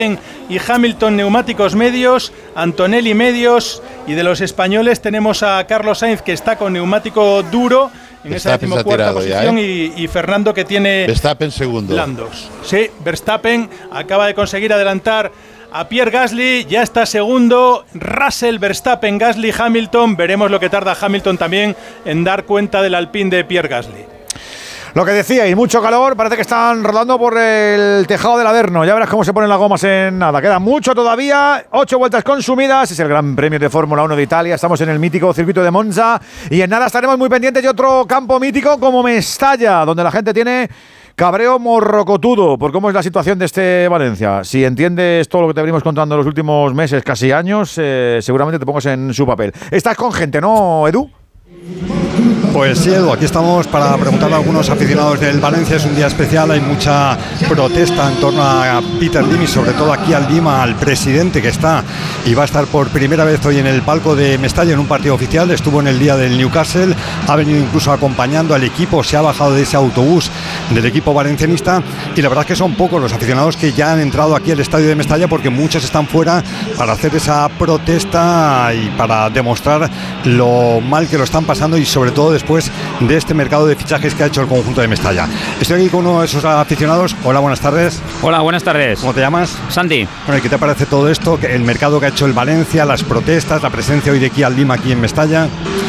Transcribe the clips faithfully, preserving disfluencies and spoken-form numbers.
y Hamilton neumáticos medios, Antonelli medios, y de los españoles tenemos a Carlos Sainz, que está con neumático duro en esa decimocuarta posición, ya, ¿eh? y, y Fernando, que tiene Verstappen segundo. blandos. Sí, Verstappen acaba de conseguir adelantar a Pierre Gasly, ya está segundo. Russell, Verstappen, Gasly, Hamilton. Veremos lo que tarda Hamilton también en dar cuenta del Alpine de Pierre Gasly. Lo que decía, y mucho calor, parece que están rodando por el tejado del Averno. Ya verás cómo se ponen las gomas en nada. Queda mucho todavía, ocho vueltas consumidas. Es el Gran Premio de Fórmula uno de Italia. Estamos en el mítico circuito de Monza. Y en nada estaremos muy pendientes de otro campo mítico como Mestalla, donde la gente tiene cabreo morrocotudo por cómo es la situación de este Valencia. Si entiendes todo lo que te venimos contando en los últimos meses, casi años, eh, seguramente te pongas en su papel. Estás con gente, ¿no, Edu? Pues sí, Edu, aquí estamos para preguntarle a algunos aficionados del Valencia. Es un día especial, hay mucha protesta en torno a Peter Lim y sobre todo aquí al Lima, al presidente, que está y va a estar por primera vez hoy en el palco de Mestalla en un partido oficial. Estuvo en el día del Newcastle, ha venido incluso acompañando al equipo, se ha bajado de ese autobús del equipo valencianista, y la verdad es que son pocos los aficionados que ya han entrado aquí al estadio de Mestalla, porque muchos están fuera para hacer esa protesta y para demostrar lo mal que lo están pasando, y sobre todo después de este mercado de fichajes que ha hecho el conjunto de Mestalla. Estoy aquí con uno de esos aficionados. Hola, buenas tardes. Hola, buenas tardes. ¿Cómo te llamas? Santi. Bueno, ¿y qué te parece todo esto? El mercado que ha hecho el Valencia, las protestas, la presencia hoy de Kia Lima aquí en Mestalla.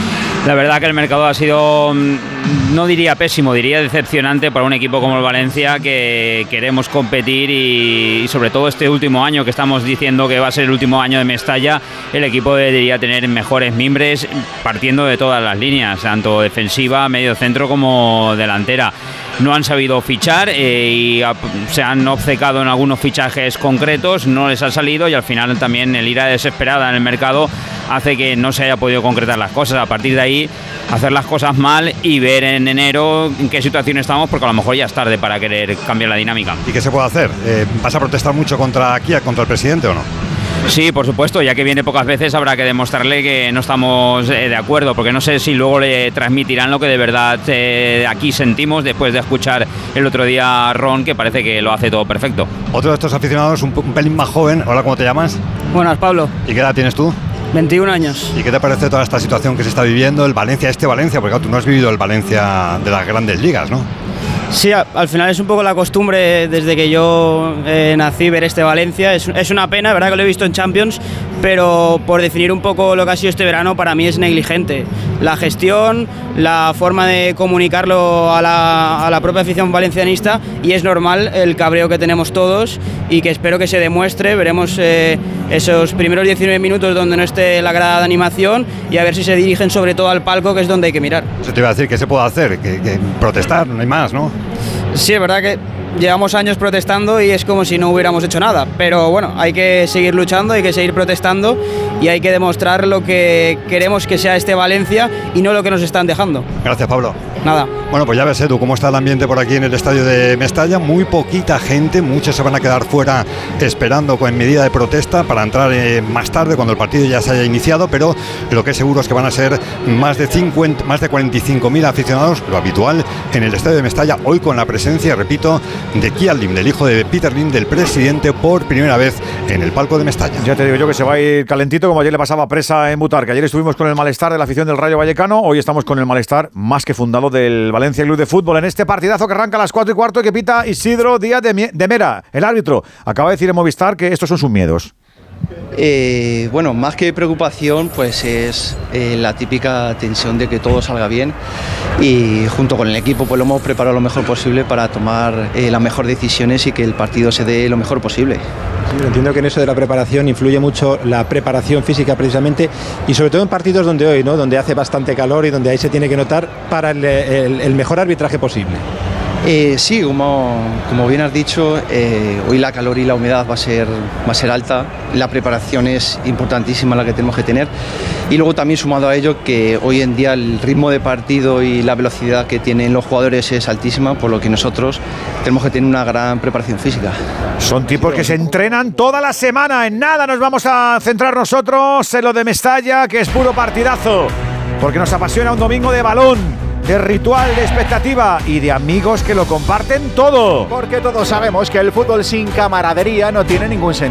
La verdad que el mercado ha sido, no diría pésimo, diría decepcionante para un equipo como el Valencia, que queremos competir, y, y sobre todo este último año que estamos diciendo que va a ser el último año de Mestalla, el equipo debería tener mejores mimbres partiendo de todas las líneas, tanto defensiva, medio centro como delantera. No han sabido fichar eh, y a, se han obcecado en algunos fichajes concretos, no les ha salido, y al final también el ira desesperada en el mercado hace que no se haya podido concretar las cosas. A partir de ahí, hacer las cosas mal y ver en enero en qué situación estamos, porque a lo mejor ya es tarde para querer cambiar la dinámica. ¿Y qué se puede hacer? Eh, ¿Vas a protestar mucho contra Kia, contra el presidente o no? Sí, por supuesto, ya que viene pocas veces habrá que demostrarle que no estamos eh, de acuerdo, porque no sé si luego le transmitirán lo que de verdad eh, aquí sentimos después de escuchar el otro día a Ron, que parece que lo hace todo perfecto. Otro de estos aficionados, un, un pelín más joven. Hola, ¿cómo te llamas? Buenas, Pablo. ¿Y qué edad tienes tú? veintiún años. ¿Y qué te parece toda esta situación que se está viviendo, el Valencia, este Valencia? Porque claro, tú no has vivido el Valencia de las grandes ligas, ¿no? Sí, al final es un poco la costumbre desde que yo eh, nací ver este Valencia. Es, es una pena, verdad que lo he visto en Champions, pero por definir un poco lo que ha sido este verano, para mí es negligente. La gestión, la forma de comunicarlo a la, a la propia afición valencianista, y es normal el cabreo que tenemos todos y que espero que se demuestre. Veremos eh, esos primeros diecinueve minutos donde no esté la grada de animación, y a ver si se dirigen sobre todo al palco, que es donde hay que mirar. Eso te iba a decir, ¿qué se puede hacer? Que, que protestar, no hay más, ¿no? Sí, es verdad que llevamos años protestando y es como si no hubiéramos hecho nada, pero bueno, hay que seguir luchando, hay que seguir protestando, y hay que demostrar lo que queremos que sea este Valencia y no lo que nos están dejando. Gracias, Pablo. Nada. Bueno, pues ya ves, Edu, cómo está el ambiente por aquí en el estadio de Mestalla. Muy poquita gente, muchos se van a quedar fuera esperando con medida de protesta para entrar eh, más tarde, cuando el partido ya se haya iniciado, pero lo que es seguro es que van a ser más de cincuenta, más de cuarenta y cinco mil aficionados, lo habitual, en el estadio de Mestalla, hoy con la presencia, repito, de Kia Lim, del hijo de Peter Lim, del presidente, por primera vez en el palco de Mestalla. Ya te digo yo que se va a ir calentito, como ayer le pasaba a Presa en Butar, que ayer estuvimos con el malestar de la afición del Rayo Vallecano, hoy estamos con el malestar más que fundado del Valencia Club de Fútbol, en este partidazo que arranca a las cuatro y cuarto y que pita Isidro Díaz de, de Mera, el árbitro. Acaba de decir en Movistar que estos son sus miedos. Eh, bueno, más que preocupación, pues es eh, la típica tensión de que todo salga bien, y junto con el equipo pues lo hemos preparado lo mejor posible para tomar eh, las mejores decisiones y que el partido se dé lo mejor posible. Sí, entiendo que en eso de la preparación influye mucho la preparación física precisamente, y sobre todo en partidos donde hoy, ¿no?, donde hace bastante calor y donde ahí se tiene que notar para el, el, el mejor arbitraje posible. Eh, sí, como, como bien has dicho, eh, hoy la calor y la humedad va a ser, va a ser alta, la preparación es importantísima la que tenemos que tener, y luego también sumado a ello que hoy en día el ritmo de partido y la velocidad que tienen los jugadores es altísima, por lo que nosotros tenemos que tener una gran preparación física. Son tipos que se entrenan toda la semana, en nada nos vamos a centrar nosotros en lo de Mestalla, que es puro partidazo, porque nos apasiona un domingo de balón. de ritual, de expectativa y de amigos que lo comparten todo. Porque todos sabemos que el fútbol sin camaradería no tiene ningún sentido.